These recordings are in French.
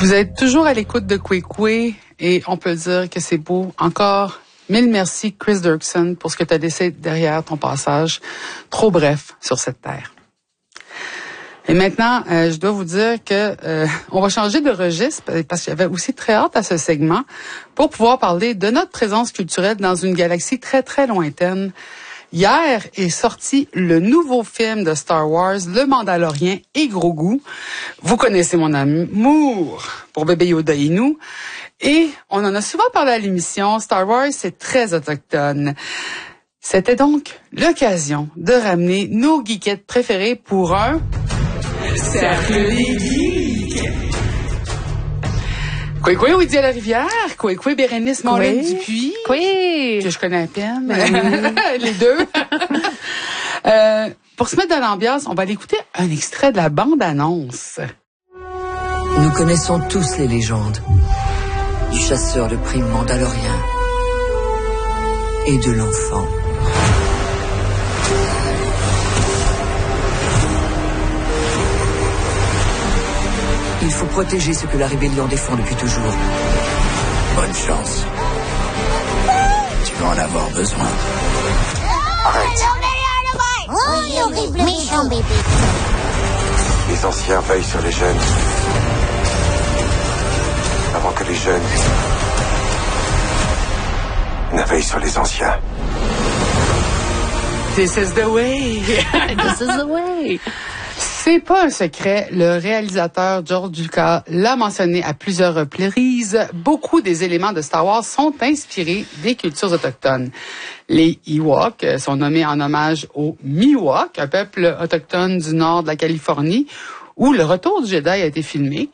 Vous êtes toujours à l'écoute de Kwekwe et on peut dire que c'est beau. Encore mille merci, Chris Dirksen, pour ce que tu as laissé derrière ton passage trop bref sur cette terre. Et maintenant, je dois vous dire que on va changer de registre parce qu'il y avait aussi très hâte à ce segment pour pouvoir parler de notre présence culturelle dans une galaxie très, très lointaine. Hier est sorti le nouveau film de Star Wars, Le Mandalorien et Grogu. Vous connaissez mon amour pour Bébé Yoda et nous. Et on en a souvent parlé à l'émission. Star Wars, c'est très autochtone. C'était donc l'occasion de ramener nos geekettes préférées pour un... Cercle des geeks! Kwekwe Ouidia la rivière, Kwekwe Bérénice Morlaine Dupuis, que je connais à peine, les deux. Pour se mettre dans l'ambiance, on va aller écouter un extrait de la bande-annonce. Nous connaissons tous les légendes du chasseur de primes mandalorien et de l'enfant. Il faut protéger ce que la rébellion défend depuis toujours. Bonne chance. Tu vas en avoir besoin. Arrête. Oh, horrible méchant bébé. Les anciens veillent sur les jeunes. Avant que les jeunes ne veillent sur les anciens. This is the way. This is the way. C'est pas un secret, le réalisateur George Lucas l'a mentionné à plusieurs reprises. Beaucoup des éléments de Star Wars sont inspirés des cultures autochtones. Les Ewoks sont nommés en hommage aux Miwok, un peuple autochtone du nord de la Californie, où le retour du Jedi a été filmé.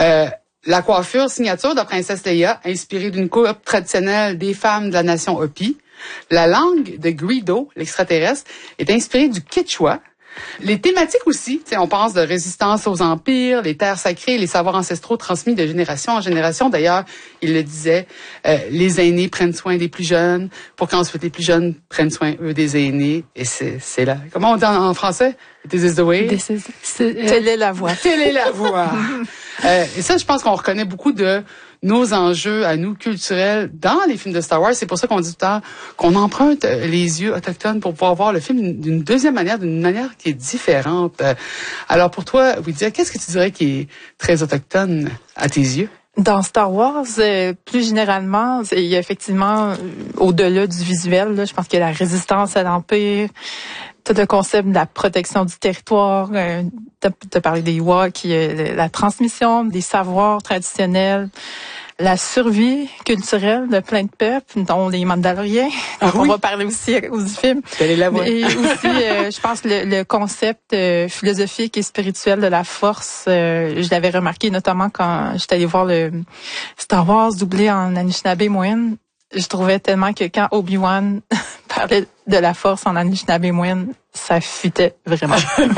La coiffure signature de Princesse Leia, inspirée d'une coupe traditionnelle des femmes de la nation Hopi. La langue de Greedo, l'extraterrestre, est inspirée du Quechua. Les thématiques aussi, on pense de résistance aux empires, les terres sacrées, les savoirs ancestraux transmis de génération en génération. D'ailleurs, il le disait, les aînés prennent soin des plus jeunes pour qu'ensuite les plus jeunes prennent soin, eux, des aînés. Et c'est là. Comment on dit en français? This is the way. Telle est la voie. Telle est la voie. Et ça, je pense qu'on reconnaît beaucoup de nos enjeux à nous culturels dans les films de Star Wars. C'est pour ça qu'on dit tout le temps qu'on emprunte les yeux autochtones pour pouvoir voir le film d'une deuxième manière, d'une manière qui est différente. Alors pour toi, Ouidia, qu'est-ce que tu dirais qui est très autochtone à tes yeux? Dans Star Wars, plus généralement, il y a effectivement, au-delà du visuel, là, je pense qu'il y a la résistance à l'Empire, tout le concept de la protection du territoire, t'as parlé des Ewoks, la transmission des savoirs traditionnels, la survie culturelle de plein de peuples, dont les Mandaloriens. Donc, on va parler aussi du film. Et aussi, je pense, le concept philosophique et spirituel de la force. Je l'avais remarqué notamment quand j'étais allée voir le Star Wars doublé en Anishinaabe-Moine. Je trouvais tellement que quand Obi-Wan parlait de la force en Anishinaabe-Moine, ça fuitait vraiment.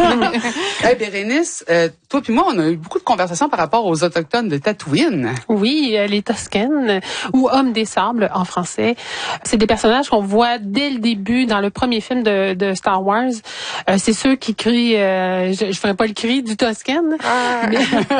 Hey, Bérénice, toi puis moi, on a eu beaucoup de conversations par rapport aux Autochtones de Tatooine. Oui, les Toscanes, ou Hommes des Sables en français. C'est des personnages qu'on voit dès le début dans le premier film de Star Wars. C'est ceux qui crient, je ferai pas le cri du Toscane. Mais...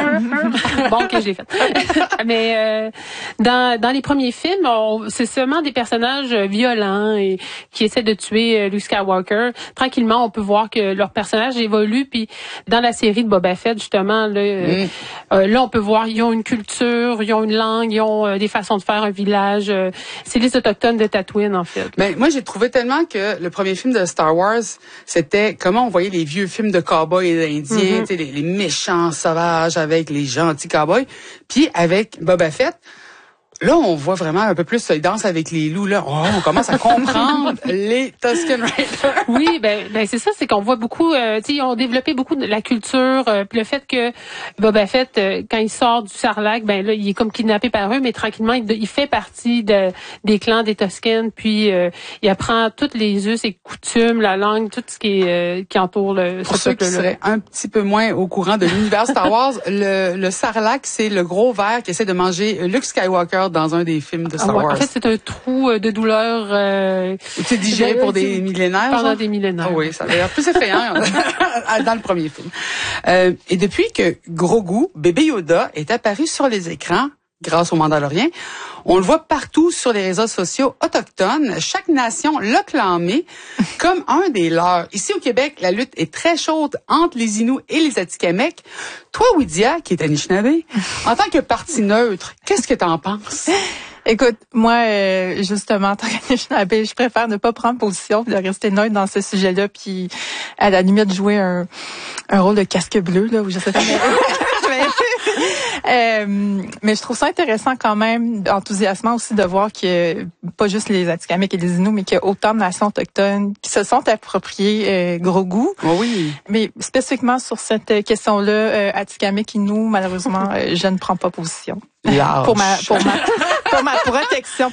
bon, ok, je l'ai fait. Mais dans les premiers films, c'est seulement des personnages violents et qui essaient de tuer Luke Skywalker. Tranquillement, on peut voir que leur personnage évolue. Puis dans la série de Boba Fett, justement, là, on peut voir ils ont une culture, ils ont une langue, ils ont des façons de faire un village. C'est les Autochtones de Tatooine, en fait. Mais moi, j'ai trouvé tellement que le premier film de Star Wars, c'était comment on voyait les vieux films de cow-boys et d'Indiens, tu sais, les méchants sauvages avec les gentils cow-boys. Puis avec Boba Fett, là, on voit vraiment un peu plus, ils dansent avec les loups, là. Oh, on commence à comprendre les Tusken Raiders. Oui, ben c'est ça, c'est qu'on voit beaucoup, ils ont développé beaucoup de la culture, puis le fait que Boba Fett, quand il sort du Sarlacc, ben là, il est comme kidnappé par eux, mais tranquillement, il fait partie des clans des Tusken, puis il apprend toutes les us et coutumes, la langue, tout ce qui entoure ce peuple-là. Pour ceux qui seraient un petit peu moins au courant de l'univers Star Wars, le Sarlacc, c'est le gros ver qui essaie de manger Luke Skywalker dans un des films de Star Wars. En fait, c'est un trou de douleur c'est digéré pour des millénaires. Pendant genre? des millénaires. Oui, ça a l'air plus effrayant dans le premier film. Et depuis que Grogu, bébé Yoda, est apparu sur les écrans, grâce au Mandalorien, on le voit partout sur les réseaux sociaux autochtones. Chaque nation l'a clamé comme un des leurs. Ici au Québec, la lutte est très chaude entre les Inuits et les Atikamekw. Toi, Widia, qui est Anishinaabe, en tant que parti neutre, qu'est-ce que t'en penses? Écoute, moi, justement, en tant qu'Anishinaabe, je préfère ne pas prendre position, de rester neutre dans ce sujet-là, puis à la limite jouer un rôle de casque bleu, là, où je sais pas. Mais je trouve ça intéressant quand même, enthousiasmant aussi de voir que pas juste les Atikamekw et les Inuits, mais qu'il y a autant de nations autochtones qui se sont appropriées Grogu. Oh oui. Mais spécifiquement sur cette question-là, Atikamekw, Inuits, malheureusement, je ne prends pas position. Pour ma protection